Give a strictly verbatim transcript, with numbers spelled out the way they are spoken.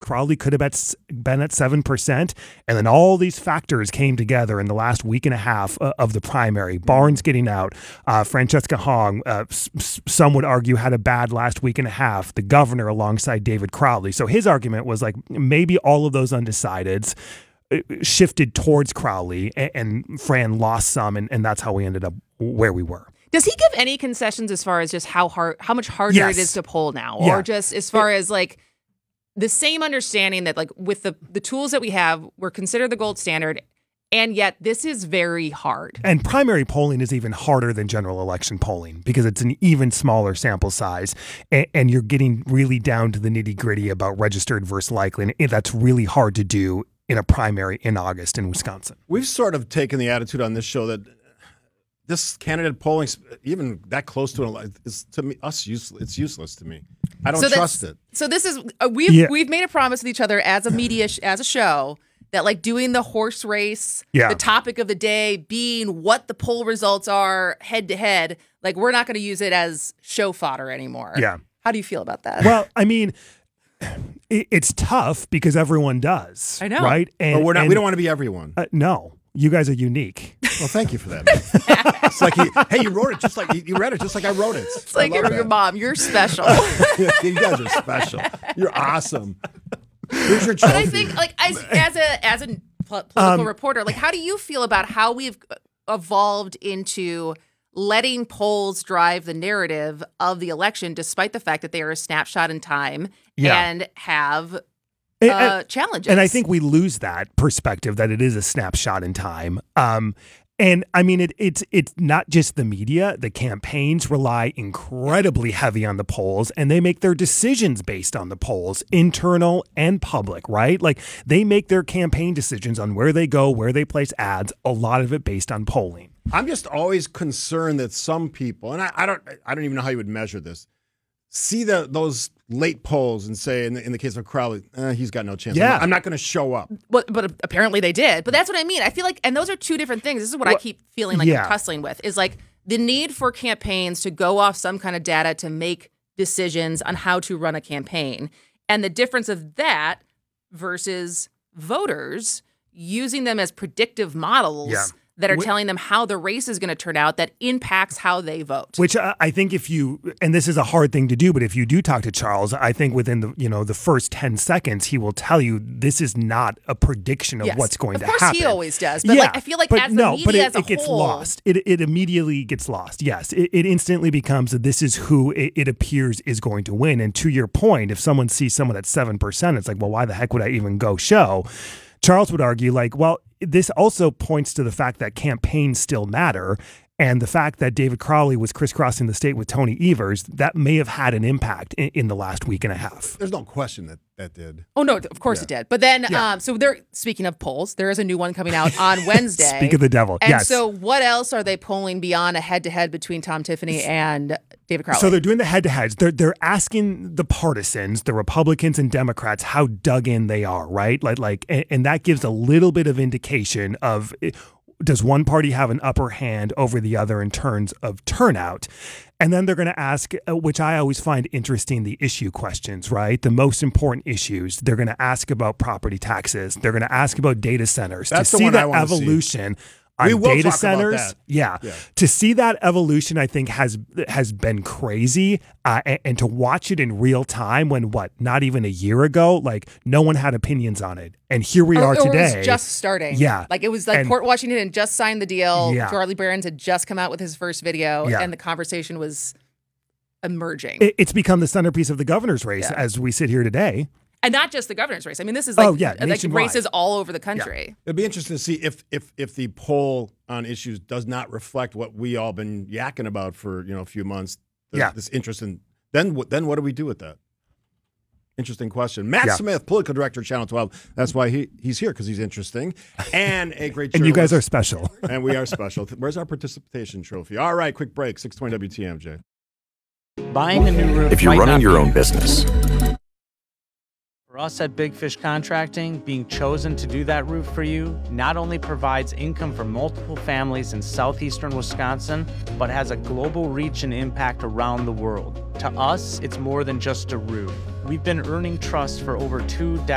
Crowley could have been at seven percent. And then all these factors came together in the last week and a half of the primary. Barnes getting out, uh, Francesca Hong, uh, s- some would argue, had a bad last week and a half, the governor alongside David Crowley. So his argument was like maybe all of those undecideds shifted towards Crowley, and, and Fran lost some, and, and that's how we ended up where we were. Does he give any concessions as far as just how hard, how much harder yes. it is to poll now, yeah. or just as far it, as like the same understanding that like with the the tools that we have, we're considered the gold standard, and yet this is very hard. And primary polling is even harder than general election polling because it's an even smaller sample size, and, and you're getting really down to the nitty gritty about registered versus likely, and that's really hard to do in a primary in August in Wisconsin. We've sort of taken the attitude on this show that this candidate polling, even that close to it, is to me us useless. It's useless to me. I don't so trust it. So this is uh, we've yeah. we've made a promise with each other as a media sh- as a show that like doing the horse race, yeah. the topic of the day being what the poll results are head to head. Like we're not going to use it as show fodder anymore. Yeah. How do you feel about that? Well, I mean, it, it's tough because everyone does. I know, right? And but we're not. And, we don't want to be everyone. Uh, no. You guys are unique. Well, thank you for that. It's like, you, hey, you wrote it just like, you read it just like I wrote it. It's like your, your mom. You're special. You guys are special. You're awesome. Here's your trophy. But I think, like, as, as a as a political um, reporter, like, how do you feel about how we've evolved into letting polls drive the narrative of the election, despite the fact that they are a snapshot in time yeah. and have Uh, uh, challenges. And I think we lose that perspective that it is a snapshot in time. Um, and I mean, it, it's it's not just the media. The campaigns rely incredibly heavy on the polls, and they make their decisions based on the polls, internal and public, right? Like they make their campaign decisions on where they go, where they place ads, a lot of it based on polling. I'm just always concerned that some people, and I, I don't I don't even know how you would measure this, see the those late polls and say, in the, in the case of Crowley, eh, he's got no chance. Yeah. I'm not, I'm not going to show up. But, but apparently they did. But that's what I mean. I feel like, and those are two different things. This is what well, I keep feeling like yeah. I'm tussling with, is like the need for campaigns to go off some kind of data to make decisions on how to run a campaign. And the difference of that versus voters using them as predictive models yeah. that are telling them how the race is going to turn out that impacts how they vote. Which uh, I think if you, and this is a hard thing to do, but if you do talk to Charles, I think within the, you know, the first ten seconds, he will tell you this is not a prediction of yes. what's going of to happen. Of course he always does. But yeah, like, I feel like but as no, the but media it, as a it gets whole, lost. It, it immediately gets lost. Yes. It, it instantly becomes that this is who it, it appears is going to win. And to your point, if someone sees someone at seven percent, it's like, well, why the heck would I even go show? Charles would argue like, well, this also points to the fact that campaigns still matter, and the fact that David Crowley was crisscrossing the state with Tony Evers, that may have had an impact in, in the last week and a half. There's no question that that did. Oh, no, of course yeah. it did. But then, yeah. um, so there, speaking of polls, there is a new one coming out on Wednesday. Speak of the devil, and yes. so what else are they polling beyond a head-to-head between Tom Tiffany and David Crowley? So they're doing the head-to-heads. They're they're asking the partisans, the Republicans and Democrats, how dug in they are, right? Like like, and, and that gives a little bit of indication of, does one party have an upper hand over the other in terms of turnout? And then they're going to ask, which I always find interesting, the issue questions, right? The most important issues. They're going to ask about property taxes. They're going to ask about data centers. That's to the see one the I want evolution. To see. We On will data talk centers, about that. Yeah. yeah. To see that evolution, I think has has been crazy, uh, and, and to watch it in real time when what not even a year ago, like no one had opinions on it, and here we or, are or today. It was just starting. Yeah, like it was like and, Port Washington had just signed the deal. Yeah. Charlie Berens had just come out with his first video, yeah. and the conversation was emerging. It, it's become the centerpiece of the governor's race yeah. as we sit here today. And not just the governor's race. I mean, this is like, oh, yeah, like races all over the country. Yeah. It'd be interesting to see if if if the poll on issues does not reflect what we all been yakking about for you know a few months. This, yeah. this interest in then what then what do we do with that? Interesting question. Matt yeah. Smith, political director, Channel twelve. That's why he he's here because he's interesting and a great. And you guys are special. And we are special. Where's our participation trophy? All right, quick break. six twenty W T M J. Buying a new roof. If you're running your own business. For us at Big Fish Contracting, being chosen to do that roof for you not only provides income for multiple families in southeastern Wisconsin, but has a global reach and impact around the world. To us, it's more than just a roof. We've been earning trust for over two decades.